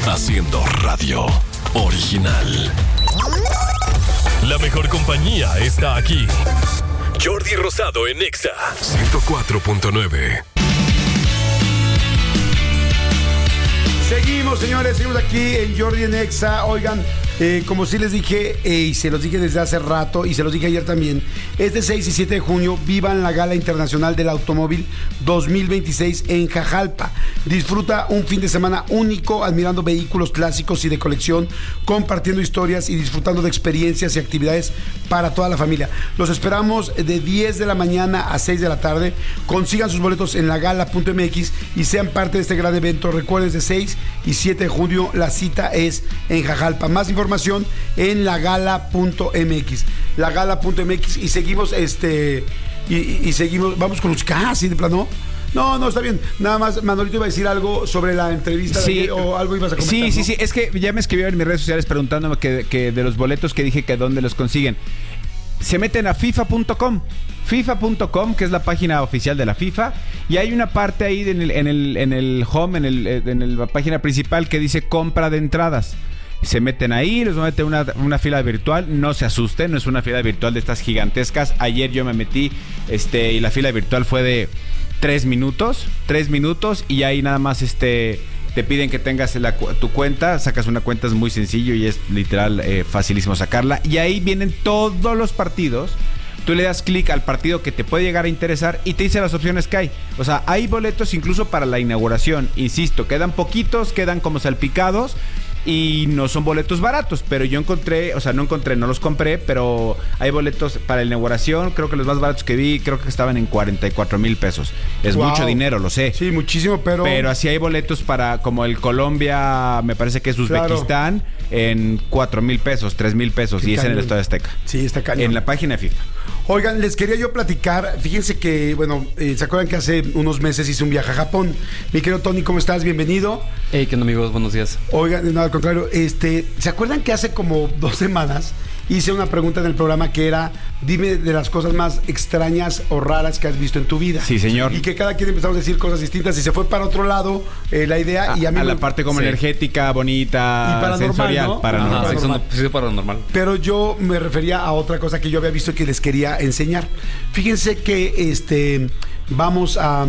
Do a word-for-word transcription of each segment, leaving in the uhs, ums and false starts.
haciendo radio original. La mejor compañía está aquí. Jordi Rosado en Exa ciento cuatro punto nueve. Seguimos, señores, seguimos aquí en Jordi en Exa. Oigan, eh, como sí les dije, eh, y se los dije desde hace rato, y se los dije ayer también, este seis y siete de junio vivan la Gala Internacional del Automóvil dos mil veintiséis en Jajalpa. Disfruta un fin de semana único admirando vehículos clásicos y de colección, compartiendo historias y disfrutando de experiencias y actividades para toda la familia. Los esperamos de diez de la mañana a seis de la tarde. Consigan sus boletos en lagala punto m x y sean parte de este gran evento. Recuerden, de seis y siete de junio la cita es en Jajalpa. Más información en lagala punto m x. lagala punto m x y seguimos este y, y, y seguimos, vamos con los casi de plano. No, no, está bien. Nada más, Manolito iba a decir algo sobre la entrevista sí, de ayer, o algo ibas a comentar. Sí, ¿no? sí, sí. Es que ya me escribieron en mis redes sociales preguntándome que, que de los boletos que dije que dónde los consiguen. Se meten a fifa punto com. FIFA punto com, que es la página oficial de la FIFA, y hay una parte ahí en el, en el, en el home, en, el, en el, la página principal, que dice compra de entradas. Se meten ahí, les van a meter una, una fila virtual. No se asusten, no es una fila virtual de estas gigantescas. Ayer yo me metí este y la fila virtual fue de tres minutos, tres minutos, y ahí nada más este te piden que tengas la, tu cuenta, sacas una cuenta, es muy sencillo y es literal eh, facilísimo sacarla, y ahí vienen todos los partidos. Tú le das clic al partido que te puede llegar a interesar y te dice las opciones que hay. O sea, hay boletos incluso para la inauguración. Insisto, quedan poquitos, quedan como salpicados y no son boletos baratos. Pero yo encontré, o sea, no encontré, no los compré, pero hay boletos para la inauguración. Creo que los más baratos que vi, creo que estaban en cuarenta y cuatro mil pesos. Es wow. Mucho dinero, lo sé. Sí, muchísimo, pero... Pero así hay boletos para, como el Colombia, me parece que es Uzbekistán, claro, en cuatro mil pesos, tres mil pesos. Y es en el Estadio Azteca. Sí, está cañón. En la página de FIFA. Oigan, les quería yo platicar, fíjense que, bueno, eh, ¿se acuerdan que hace unos meses hice un viaje a Japón? Mi querido Tony, ¿cómo estás? Bienvenido. Hey, ¿qué onda, amigos? Buenos días. Oigan, no, al contrario, este, ¿se acuerdan que hace como dos semanas hice una pregunta en el programa que era, dime de las cosas más extrañas o raras que has visto en tu vida? Sí, señor. Y que cada quien empezamos a decir cosas distintas y se fue para otro lado eh, la idea. A, y a, mí a me... la parte como sí. energética, bonita, y paranormal, sensorial, ¿no? paranormal. Ajá, paranormal. Sí, paranormal. Pero yo me refería a otra cosa que yo había visto y que les quería enseñar. Fíjense que este vamos a, a,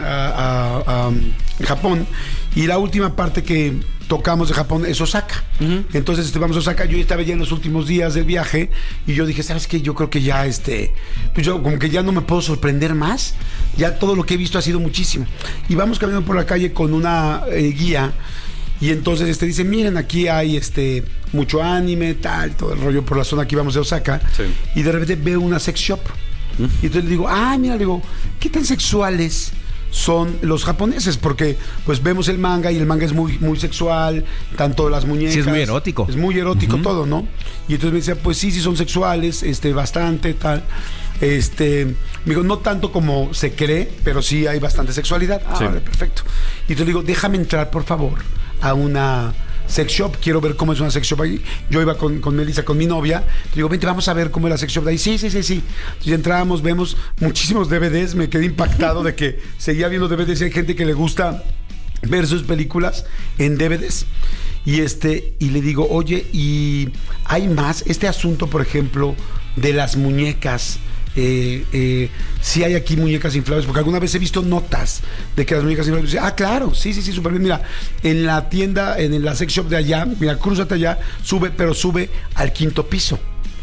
a, a Japón y la última parte que tocamos de Japón es Osaka. Uh-huh. Entonces este, vamos a Osaka. Yo estaba ya en los últimos días del viaje y yo dije, ¿sabes qué? Yo creo que ya este, pues yo como que ya no me puedo sorprender más. Ya todo lo que he visto ha sido muchísimo. Y vamos caminando por la calle con una eh, guía. Y entonces este dice, miren, aquí hay este mucho anime, tal, todo el rollo por la zona que íbamos de Osaka. Sí. Y de repente veo una sex shop. Uh-huh. Y entonces le digo, ah, mira, le digo, ¿qué tan sexuales son los japoneses? Porque pues vemos el manga y el manga es muy, muy sexual, tanto las muñecas. Sí, es muy erótico. Es muy erótico uh-huh. todo, ¿no? Y entonces me decía, pues sí, sí son sexuales, este, bastante, tal. Este, me digo, no tanto como se cree, pero sí hay bastante sexualidad. Ah, sí. Vale, perfecto. Y entonces le digo, déjame entrar, por favor, a una sex shop, quiero ver cómo es una sex shop ahí. Yo iba con, con Melissa, con mi novia. Le digo, vente, vamos a ver cómo es la sex shop de ahí. Sí, sí, sí, sí. Entonces entramos, vemos muchísimos D V Ds. Me quedé impactado de que seguía viendo D V Ds y hay gente que le gusta ver sus películas en D V Ds. Y este, y le digo, oye, y hay más, este asunto, por ejemplo, de las muñecas. Eh, eh, si hay aquí muñecas inflables, porque alguna vez he visto notas de que las muñecas inflables, ah, claro, sí, sí, sí, súper bien. Mira, en la tienda, en la sex shop de allá, mira, crúzate allá, sube, pero sube al quinto piso.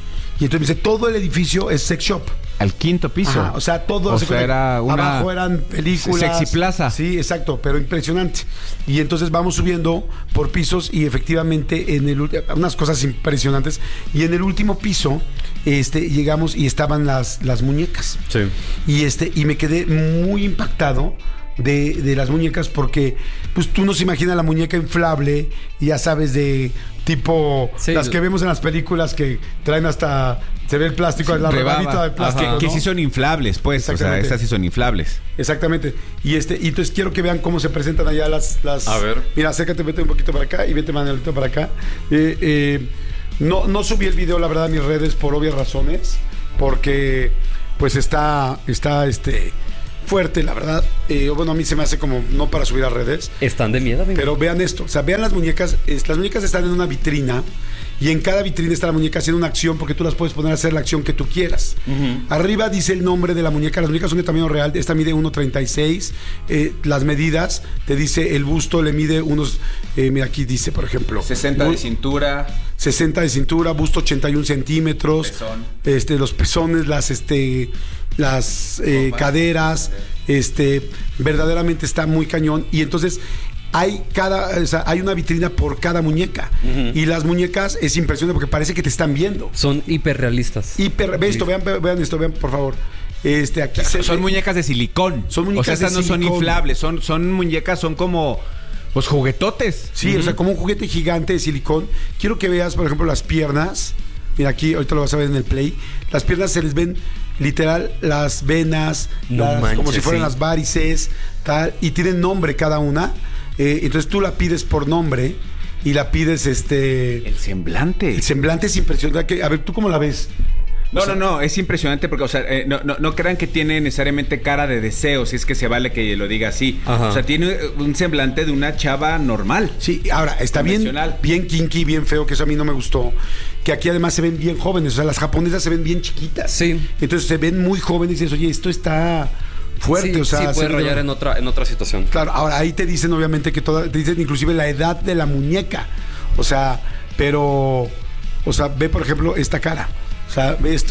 Y entonces me dice, todo el edificio es sex shop. Al quinto piso. Ajá, o sea, todo. O sea, era una abajo eran películas. Sexy Plaza. Sí, exacto, pero impresionante. Y entonces vamos subiendo por pisos y efectivamente en el unas cosas impresionantes. Y en el último piso, este, llegamos y estaban las, las muñecas. Sí. Y este, y me quedé muy impactado de, de las muñecas porque pues tú no se imaginas la muñeca inflable, ya sabes, de tipo sí, las que vemos en las películas que traen hasta se ve el plástico, sí, la rebanita de plástico, que, ¿no? que sí son inflables, pues, o sea, estas sí son inflables. Exactamente. Y este, y entonces quiero que vean cómo se presentan allá las, las... A ver. Mira, acércate, vete un poquito para acá y vete, Manuelito, para acá. Eh, eh, no, no subí el video, la verdad, a mis redes por obvias razones, porque pues está, está, este... fuerte, la verdad. Eh, bueno, a mí se me hace como no para subir a redes. Están de miedo, amigo. Pero vean esto, o sea, vean las muñecas. Es, las muñecas están en una vitrina y en cada vitrina está la muñeca haciendo una acción porque tú las puedes poner a hacer la acción que tú quieras. Uh-huh. Arriba dice el nombre de la muñeca. Las muñecas son de tamaño real. Esta mide uno treinta y seis. Eh, las medidas, te dice el busto, le mide unos, eh, mira aquí dice, por ejemplo. sesenta bu- de cintura. sesenta de cintura, busto ochenta y un centímetros. Pezón. Este, los pezones, las, este, las eh, caderas, este, verdaderamente está muy cañón. Y entonces hay cada, o sea, hay una vitrina por cada muñeca. Uh-huh. Y las muñecas es impresionante porque parece que te están viendo. Son hiperrealistas. Hiper, ve esto, vean, vean esto, vean por favor. Este, aquí son, se son ve, muñecas de silicón. Son muñecas o sea, estas de no son silicón. inflables, son, son muñecas, son como pues juguetotes. Sí, uh-huh. O sea, como un juguete gigante de silicón. Quiero que veas, por ejemplo, las piernas. Mira aquí, ahorita lo vas a ver en el play. Las piernas se les ven literal las venas, no las, manches, como si fueran sí. las varices, tal, y tienen nombre cada una. Eh, entonces tú la pides por nombre y la pides este. El semblante. El semblante es impresionante. A ver, ¿tú cómo la ves? No, o sea, no, no, es impresionante porque, o sea, eh, no, no, no crean que tiene necesariamente cara de deseo, si es que se vale que lo diga así. Ajá. O sea, tiene un semblante de una chava normal. Sí, ahora, está bien, bien kinky, bien feo, que eso a mí no me gustó. Que aquí además se ven bien jóvenes, o sea, las japonesas se ven bien chiquitas. Sí. Entonces se ven muy jóvenes y dices, oye, esto está fuerte, sí, o sea. Sí, puede rayar en otra, en otra situación. Claro, ahora ahí te dicen obviamente que toda, te dicen inclusive la edad de la muñeca. O sea, pero, o sea, ve por ejemplo esta cara. O sea, ve esto.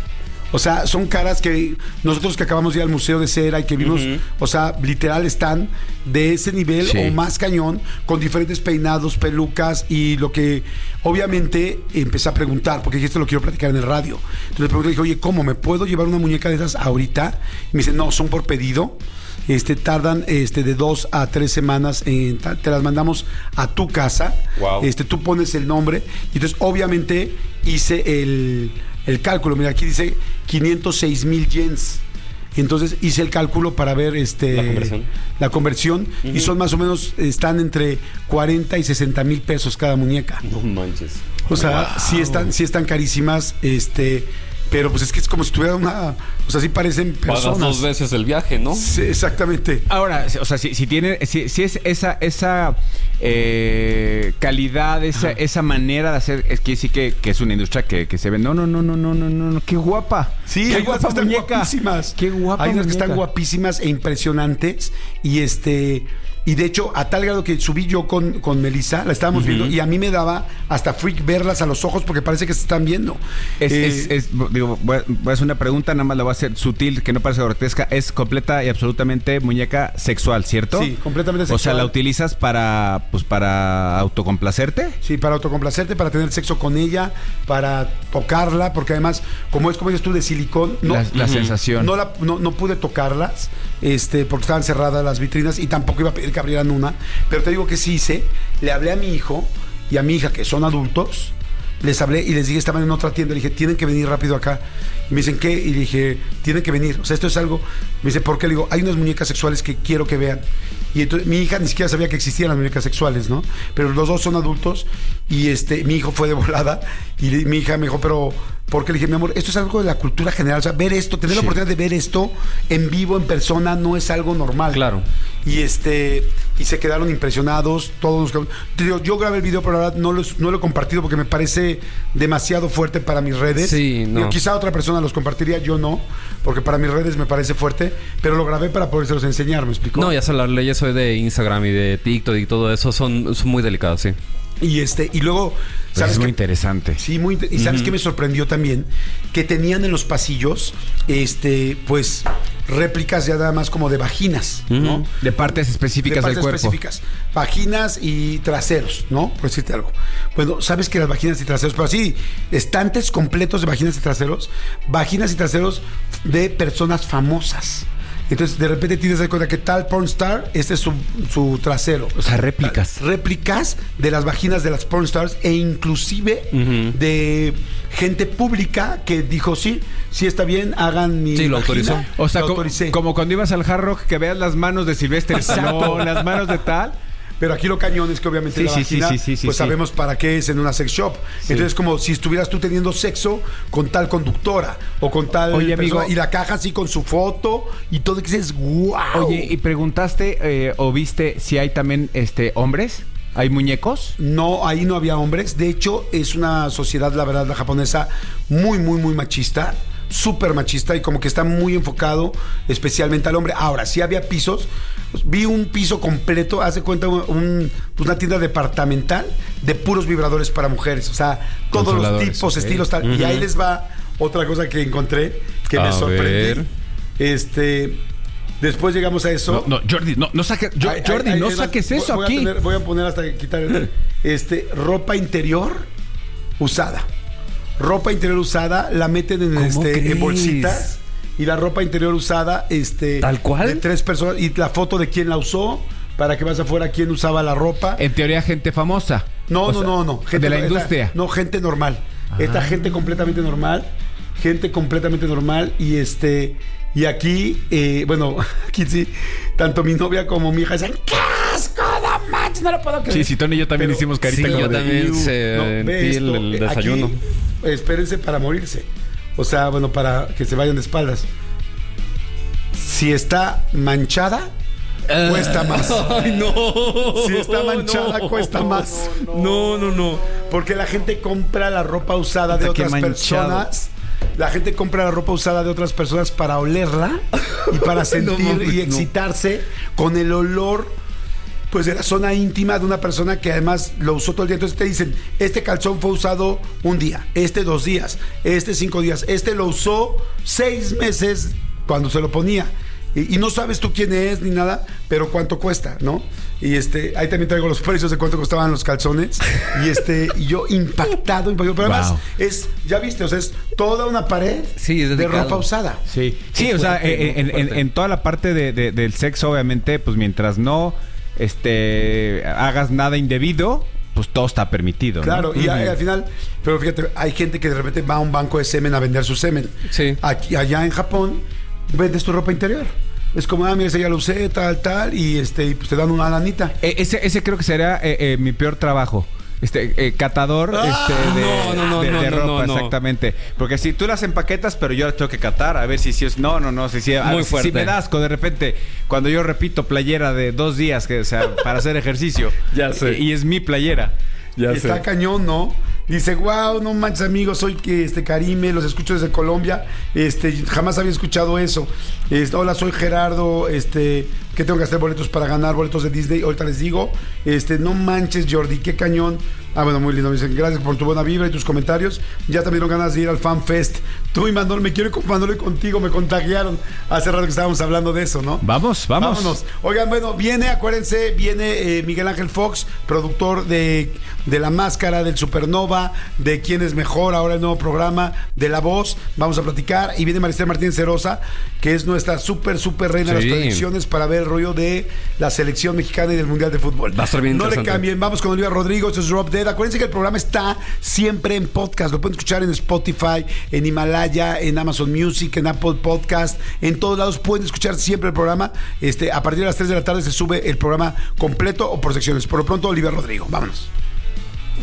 O sea, son caras que nosotros que acabamos de ir al Museo de Cera y que vimos, uh-huh. o sea, literal están de ese nivel sí. o más cañón, con diferentes peinados, pelucas y lo que obviamente empecé a preguntar, porque dije, esto lo quiero platicar en el radio. Entonces le pregunté, dije, oye, ¿cómo? ¿Me puedo llevar una muñeca de esas ahorita? Y me dice, no, son por pedido. Este, tardan este, de dos a tres semanas, en, te las mandamos a tu casa. Wow. Este, tú pones el nombre y entonces obviamente hice el, el cálculo. Mira, aquí dice quinientos seis mil yens. Entonces hice el cálculo para ver este, la conversión, la conversión uh-huh. y son más o menos, están entre cuarenta y sesenta mil pesos cada muñeca. No manches. O sea, wow. sí están, sí están carísimas, este... Pero pues es que es como si tuviera una... O sea, sí parecen personas. Pagas dos veces el viaje, ¿no? Sí, exactamente. Ahora, o sea, si, si tiene... Si, si es esa esa eh, calidad, esa, esa manera de hacer... Es que sí que, que es una industria que, que se ve... No, no, no, no, no, no, no, no. ¡Qué guapa! Sí, qué hay guapa unas que están muñeca. guapísimas. ¡Qué guapa Hay unas muñeca. que están guapísimas e impresionantes. Y este... Y de hecho, a tal grado que subí yo con, con Melissa, la estábamos uh-huh. viendo, y a mí me daba hasta freak verlas a los ojos porque parece que se están viendo. Es, eh, es, es, digo, voy a, voy a hacer una pregunta, nada más la voy a hacer sutil, que no parece grotesca. Es completa y absolutamente muñeca sexual, ¿cierto? Sí, completamente sexual. O sea, ¿la utilizas para, pues, para autocomplacerte? Sí, para autocomplacerte, para tener sexo con ella, para tocarla, porque además, como es como dices tú, de silicón, no, la, la uh-huh. sensación. No, la, no, no pude tocarlas, este, porque estaban cerradas las vitrinas y tampoco iba a pedir que abrieran una, pero te digo que sí hice. Le hablé a mi hijo y a mi hija, que son adultos, les hablé y les dije, estaban en otra tienda, le dije, tienen que venir rápido acá. Y me dicen, ¿qué? Y le dije, tienen que venir, o sea, esto es algo. Me dice, ¿por qué? Le digo, hay unas muñecas sexuales que quiero que vean. Y entonces mi hija ni siquiera sabía que existían las muñecas sexuales, ¿no? Pero los dos son adultos y este, mi hijo fue de volada y le, mi hija me dijo, pero porque le dije, mi amor, esto es algo de la cultura general, o sea, ver esto, tener sí. la oportunidad de ver esto en vivo, en persona, no es algo normal. Claro. Y este, y se quedaron impresionados, todos los, te digo, yo grabé el video, pero la verdad no lo, no lo he compartido porque me parece demasiado fuerte para mis redes. Sí, no. Digo, quizá otra persona los compartiría, yo no, porque para mis redes me parece fuerte, pero lo grabé para podérselos enseñar, ¿me explicó? No, ya sé, las leyes hoy de Instagram y de TikTok y todo eso son, son muy delicadas, sí. Y este, y luego, ¿sabes? Es muy qué? interesante. Sí, muy inter- y sabes uh-huh. qué me sorprendió también, que tenían en los pasillos, este, pues, réplicas ya nada más como de vaginas, uh-huh. ¿no? De partes específicas de partes del cuerpo. específicas, vaginas y traseros, ¿no? Por decirte algo. Bueno, sabes que las vaginas y traseros, pero así, estantes completos de vaginas y traseros, vaginas y traseros de personas famosas. Entonces, de repente tienes de cuenta que tal pornstar, este es su, su trasero. O sea, réplicas. Réplicas de las vaginas de las pornstars e inclusive uh-huh. de gente pública que dijo, sí, sí está bien, hagan mi Sí, lo vagina. autorizó. O sea, lo co- autoricé. como cuando ibas al Hard Rock, que veas las manos de Silvestre Stallone, las manos de tal. Pero aquí lo cañón es que obviamente Sí, la sí, vagina, sí, sí, sí, pues sí. sabemos para qué es en una sex shop. Sí. Entonces, como si estuvieras tú teniendo sexo con tal conductora o con tal Oye, persona, amigo. y la caja así con su foto y todo, que dices, wow. Oye, ¿y preguntaste eh, o viste si hay también este hombres? ¿Hay muñecos? No, ahí no había hombres. De hecho, es una sociedad, la verdad, la japonesa, muy, muy, muy machista. Súper machista y como que está muy enfocado especialmente al hombre. Ahora, sí había pisos. Vi un piso completo, haz de cuenta, un, pues una tienda departamental de puros vibradores para mujeres. O sea, todos los Consoladores, tipos, ok. estilos, tal. Ujú. Y ahí les va otra cosa que encontré que me A sorprendí. ver. Este... Después llegamos a eso. No, no, Jordi, no, no saques, Jo- Ay, Jordi, ay, no ay, saques voy- eso voy a aquí. tener- voy a poner hasta quitar el- este ropa interior usada. Ropa interior usada la meten en ¿Cómo este crees? en bolsitas y la ropa interior usada este ¿Tal cual? de tres personas y la foto de quién la usó para que vas afuera quién usaba la ropa. En teoría, gente famosa. No, O no, sea, no, no. de la esta- industria. no, gente normal. Esta Ah. gente completamente normal. Gente completamente normal. Y este. Y aquí, eh, bueno, aquí sí, tanto mi novia como mi hija dicen, ¡qué asco, no manches! No lo puedo creer. Sí, sí, Tony y yo también Pero- hicimos carita Sí, como yo de- también "Iu". sentí ve el- esto, el eh, desayuno. aquí, espérense para morirse. O sea, bueno, para que se vayan de espaldas. Si está manchada, cuesta más. Ay, no. Si está manchada, no. cuesta más. No, no, no. Porque la gente compra la ropa usada de Puta, qué otras manchado. personas. La gente compra la ropa usada de otras personas para olerla y para sentir mames, y no. excitarse con el olor, pues, de la zona íntima de una persona que además lo usó todo el día. Entonces te dicen, este calzón fue usado un día, este dos días, este cinco días, este lo usó seis meses cuando se lo ponía. Y, y no sabes tú quién es ni nada, pero cuánto cuesta, ¿no? Y este, ahí también traigo los precios de cuánto costaban los calzones. Y este, y yo impactado, impactado. Pero además Wow. es, ya viste, o sea, es toda una pared Sí, es de dedicado. ropa usada. Sí, sí, Qué o sea, fuerte, eh, en, ¿no? Qué en- fuerte. en toda la parte de, de- del sexo, obviamente, pues mientras no este, hagas nada indebido, pues todo está permitido. ¿no? Claro, y, a- Ujú. y al final, pero fíjate, hay gente que de repente va a un banco de semen a vender su semen. Sí. Aquí, allá en Japón, vendes tu ropa interior. Es como, ah, mira, ese ya lo usé, tal, tal, y este, y pues te dan una lanita. Eh, ese, ese creo que sería eh, eh, mi peor trabajo. Este, eh, catador Ah, este, de, no, no, no, de- no, de no, ropa, no, no. exactamente. Porque si tú las empaquetas, pero yo las tengo que catar, a ver si si es. No, no, no, si, si, a Muy ver, si- fuerte. si me da asco de repente, cuando yo repito playera de dos días, que, o sea, para hacer ejercicio. Ya sé. Y, y es mi playera. Ya Y está cañón, ¿no? Dice, wow, no manches, amigos, soy que este Karime, los escucho desde Colombia. Este, jamás había escuchado eso. Este, hola, soy Gerardo, este, que tengo que hacer boletos para ganar boletos de Disney. Ahorita les digo, este, no manches, Jordi, qué cañón. Ah, bueno, muy lindo. Me dicen, gracias por tu buena vibra y tus comentarios. Ya también tengo ganas de ir al Fan Fest. Tú y Manolo, me quiero ir con Manolo y contigo, me contagiaron. Hace rato que estábamos hablando de eso, ¿no? Vamos, vamos. Vámonos. Oigan, bueno, viene, acuérdense, viene eh, Miguel Ángel Fox, productor de, de La Máscara, del Supernova, de Quién es Mejor, ahora el nuevo programa, de La Voz. Vamos a platicar. Y viene Maricel Martínez Cerosa, que es nuestra súper, súper reina de Sí. las predicciones para ver el rollo de la selección mexicana y del Mundial de Fútbol. Va a estar bien No le interesante. cambien. Vamos con Olivia Rodrigo, esto es Drop Dead. Acuérdense que el programa está siempre en podcast. Lo pueden escuchar en Spotify, en Himalaya, en Amazon Music, en Apple Podcast. En todos lados pueden escuchar siempre el programa. Este, a partir de las tres de la tarde se sube el programa completo o por secciones. Por lo pronto, Olivia Rodrigo. Vámonos.